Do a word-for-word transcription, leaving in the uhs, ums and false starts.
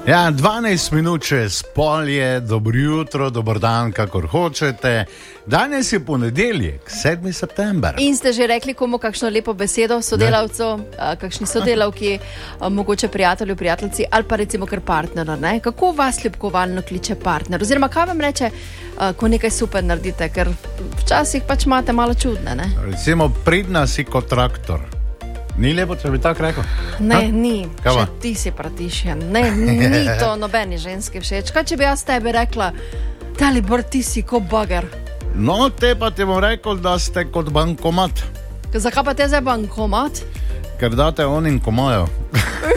Ja, dvanajst minut čez pol je, dobro jutro, dober dan, kakor hočete. Danes je ponedeljek, sedmi september. In ste že rekli komu kakšno lepo besedo sodelavcu, ne. Kakšni sodelavki, mogoče prijatelju, prijateljici ali pa recimo kar partner, ne? Kako vas ljubkovalno kliče partner? Oziroma, kaj vam reče, ko nekaj super naredite, ker včasih pač imate malo čudne, ne? Recimo, pridna si kot traktor. Ni lepo, če bi tako rekel? Ne, ha? Ni. Kava? Če ti si pratišen. Ne, ni to nobeni ženski všeč. Kaj če bi jaz tebi rekla, Dalibor, ti si kot bager? No, te pa ti bom rekel, da ste kot bankomat. Zakaj pa te zdaj bankomat? Ker date onim, ko imajo.